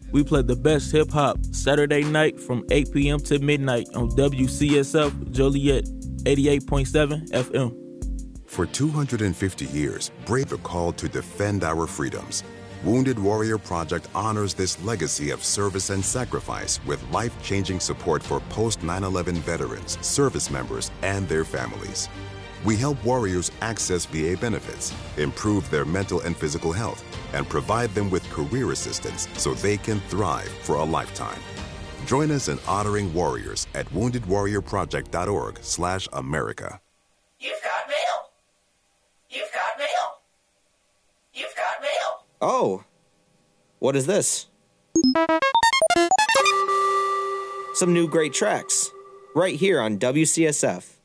We play the best hip-hop Saturday night from 8 p.m. to midnight on WCSF Joliet 88.7 FM. For 250 years, brave the call to defend our freedoms. Wounded Warrior Project honors this legacy of service and sacrifice with life-changing support for post-9/11 veterans, service members, and their families. We help warriors access VA benefits, improve their mental and physical health, and provide them with career assistance so they can thrive for a lifetime. Join us in honoring warriors at woundedwarriorproject.org/America. You've got mail. You've got mail. You've got mail. Oh, what is this? Some new great tracks, right here on WCSF.